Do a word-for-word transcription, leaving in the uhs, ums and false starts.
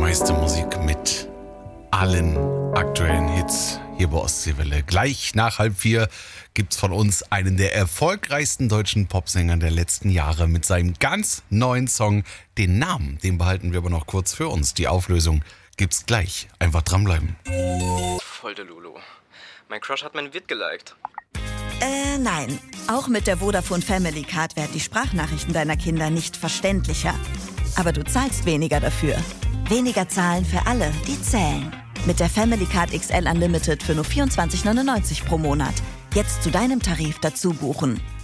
meiste Musik mit allen aktuellen Hits hier bei Ostseewelle. Gleich nach halb vier gibt's von uns einen der erfolgreichsten deutschen Popsänger der letzten Jahre mit seinem ganz neuen Song. Den Namen, den behalten wir aber noch kurz für uns. Die Auflösung gibt's gleich. Einfach dranbleiben. Voll der Lulu. Mein Crush hat mein Vid geliked. Äh, nein. Auch mit der Vodafone Family Card werden die Sprachnachrichten deiner Kinder nicht verständlicher. Aber du zahlst weniger dafür. Weniger zahlen für alle, die zählen. Mit der Family Card X L Unlimited für nur vierundzwanzig neunundneunzig pro Monat. Jetzt zu deinem Tarif dazu buchen.